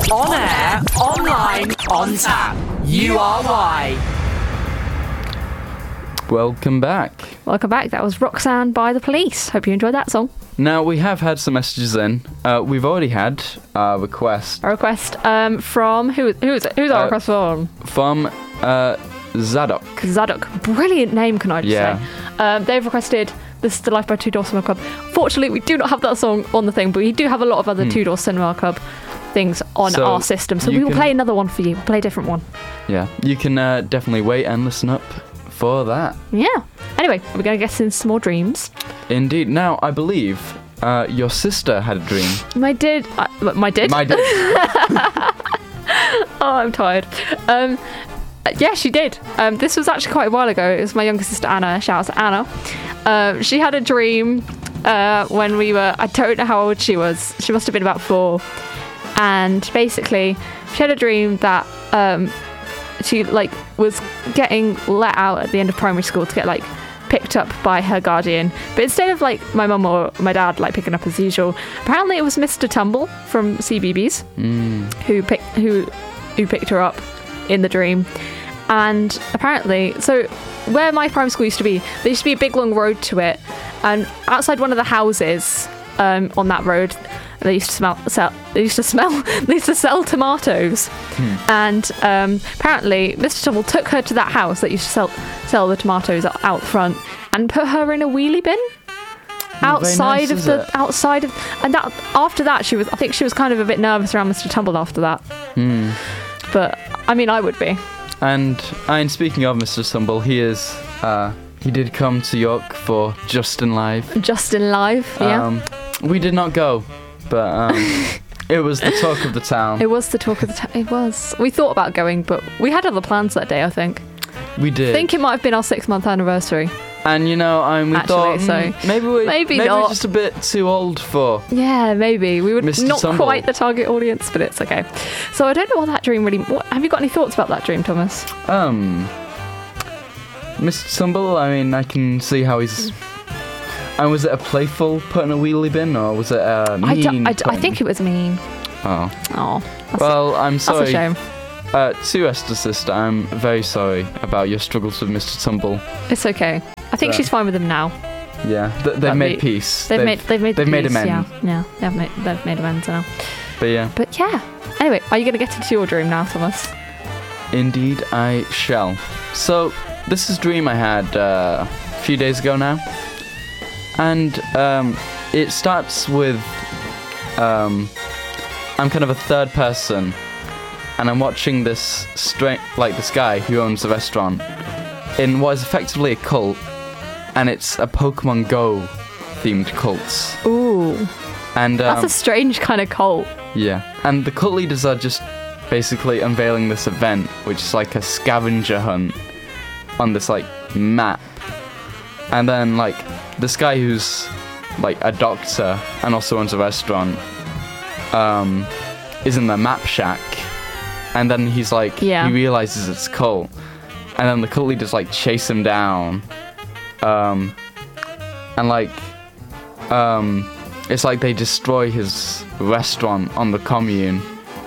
On air, online, on tap. URY. Welcome back. Welcome back. That was Roxanne by The Police. Hope you enjoyed that song. Now, we have had some messages in. We've already had a request. A request from... Who's our request from? From Zadok. Zadok. Brilliant name, can I just say. They've requested This is the Life by Two Door Cinema Club. Fortunately, we do not have that song on the thing, but we do have a lot of other Two Door Cinema Club things on our system. So we will play another one for you. We'll play a different one. Yeah. You can definitely wait and listen up for that. Yeah. Anyway, we're going to get into some more dreams. Indeed. Now, I believe your sister had a dream. My did. My did. Oh, I'm tired. Yeah, she did. This was actually quite a while ago. It was my younger sister Anna. Shout out to Anna. She had a dream when we were... I don't know how old she was. She must have been about 4. And basically, she had a dream that she was getting let out at the end of primary school to get picked up by her guardian. But instead of my mum or my dad picking up as usual, apparently it was Mr. Tumble from CBeebies who picked her up in the dream. And apparently, so where my primary school used to be, there used to be a big long road to it, and outside one of the houses on that road, they used to sell tomatoes. And apparently Mr. Tumble took her to that house that used to sell the tomatoes out front and put her in a wheelie bin outside of and that after that I think she was kind of a bit nervous around Mr. Tumble after that. But I mean, I would be. And speaking of Mr. Tumble, he did come to York for Justin Live. Yeah. We did not go, but it was the talk of the town. It was. We thought about going, but we had other plans that day, I think. We did. I think it might have been our 6-month anniversary. And we thought maybe we're just a bit too old for. Yeah, maybe we would Mr. not Tumble. quite the target audience, but it's okay. So I don't know what that dream really. Have you got any thoughts about that dream, Thomas? Mr. Tumble. I mean, I can see how he's. And was it a playful put in a wheelie bin, or was it a mean? I think it was mean. Oh. Well, I'm sorry. That's a shame. To Esther's sister, I'm very sorry about your struggles with Mr. Tumble. It's okay. I think she's fine with him now. Yeah, they've made peace. They've made peace, amends. Yeah, they've made amends now. But yeah. Anyway, are you going to get into your dream now, Thomas? Indeed, I shall. So this is a dream I had a few days ago now, and it starts with I'm kind of a third person, and I'm watching this this guy who owns a restaurant in what is effectively a cult, and it's a Pokemon Go themed cult. Ooh. And that's a strange kind of cult. Yeah. And the cult leaders are just basically unveiling this event, which is like a scavenger hunt on this map. And then this guy who's a doctor and also owns a restaurant is in the map shack. And then he's he realizes it's a cult. And then the cult leaders chase him down. It's they destroy his restaurant on the commune.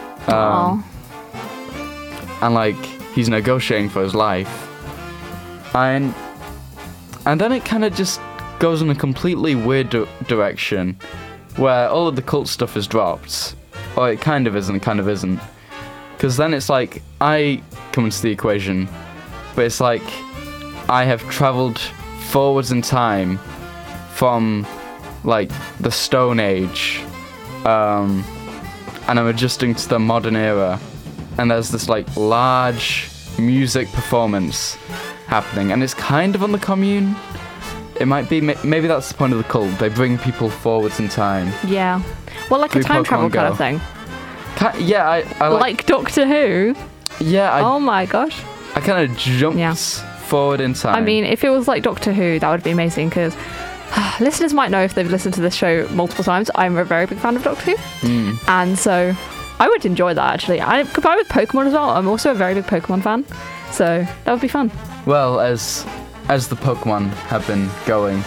And he's negotiating for his life. And then it kind of just goes in a completely weird direction where all of the cult stuff is dropped. Or it kind of is and it kind of isn't. Because then it's I come into the equation, but it's I have travelled forwards in time from the Stone Age, and I'm adjusting to the modern era, and there's this large music performance happening, and it's kind of on the commune. It might be, maybe that's the point of the cult. They bring people forwards in time. Yeah. Well, a time travel kind of thing. I like Doctor Who? Yeah. Oh my gosh. I kind of jumped forward in time. I mean, if it was like Doctor Who, that would be amazing, because listeners might know if they've listened to this show multiple times, I'm a very big fan of Doctor Who. And so I would enjoy that, actually. Combined with Pokemon as well, I'm also a very big Pokemon fan. So that would be fun. Well, as the Pokemon have been going,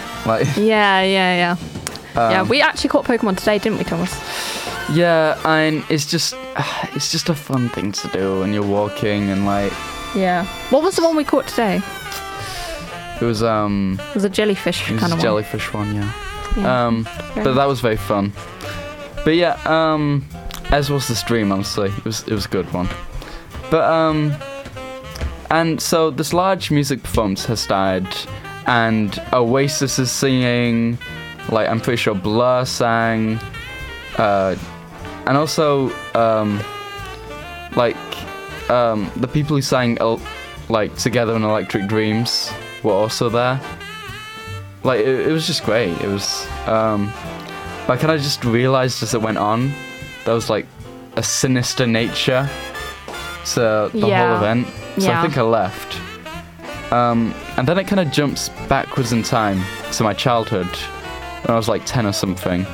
Yeah, we actually caught Pokemon today, didn't we, Thomas? Yeah, and it's just it's just a fun thing to do when you're walking and like Yeah. What was the one we caught today? it was It was a jellyfish it was kind a of jellyfish one, yeah. one. Yeah. But that was very fun. But yeah, as was the stream, honestly. It was a good one. But and so this large music performance has started, and Oasis is singing, like I'm pretty sure Blur sang, and also the people who sang like Together in Electric Dreams were also there. Like it was just great. It was but I kind of just realized as it went on there was like a sinister nature to the whole event, so I think I left. And then it kind of jumps backwards in time to my childhood when I was like 10 or something,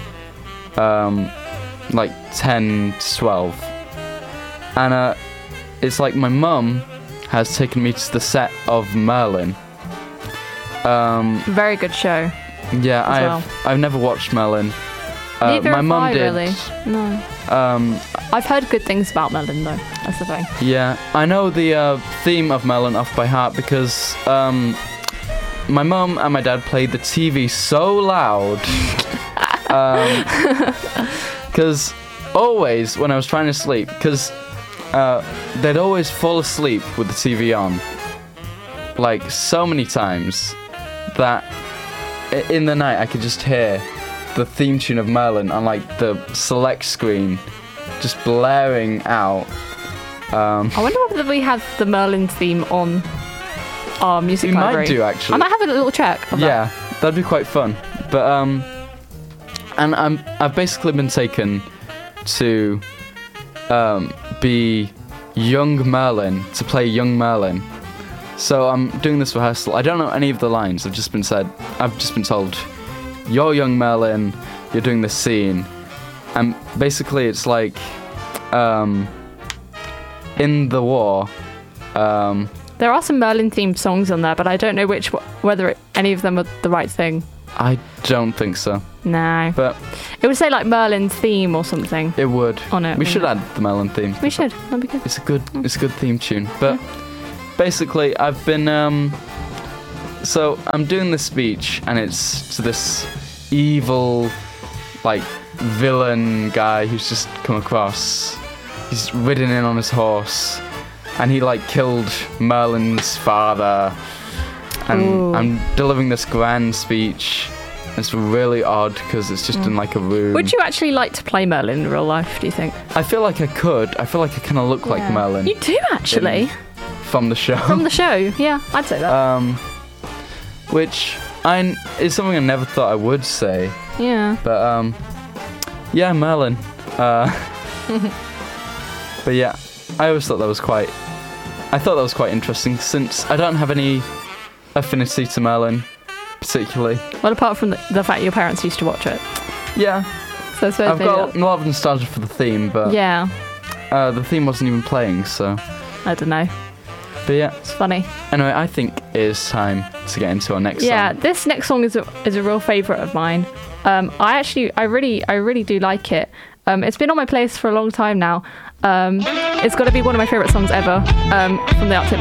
like 10 to 12, and it's like my mum has taken me to the set of Merlin. Very good show. Yeah, I've never watched Merlin. Neither my have mum I, did. really. No. I've heard good things about Merlin though. That's the thing. Yeah, I know the theme of Merlin off by heart because my mum and my dad played the TV so loud. Because always when I was trying to sleep, because they'd always fall asleep with the TV on, like so many times that in the night I could just hear the theme tune of Merlin on like the select screen just blaring out. I wonder whether we have the Merlin theme on our music We library. might do, actually. I might have a little check of that. Yeah, that'd be quite fun. But and I've basically been taken to be young Merlin, to play young Merlin. So I'm doing this rehearsal. I don't know any of the lines. I've just been told, you're young Merlin, you're doing this scene. And basically it's like in the war, There are some Merlin themed songs on there, but I don't know whether any of them are the right thing. I don't think so. No. But It would say like Merlin's theme or something it would. on it. We should wouldn't add the Merlin theme. it? We should. That'd be good. It's a good theme tune. But basically, I've been so I'm doing this speech, and it's to this evil, like villain guy who's just come across. He's ridden in on his horse, and he like killed Merlin's father. And Ooh. I'm delivering this grand speech. It's really odd because it's just in like a room. Would you actually like to play Merlin in real life, do you think? I feel like I could. I feel like I kind of look like Merlin You do actually. from the show. From the show, yeah, I'd say that. Which is something I never thought I would say. Yeah. But yeah, Merlin. But yeah, I always thought that was quite interesting since I don't have any affinity to Merlin particularly. Well, apart from the fact your parents used to watch it. Yeah, So I suppose I've got a lot of nostalgia for the theme, but yeah, the theme wasn't even playing, so. I don't know. But yeah, It's funny. anyway, I think it is time to get into our next Yeah, song. this next song is a real favourite of mine. I really do like it. It's been on my playlist for a long time now. It's got to be one of my favourite songs ever from the Arctic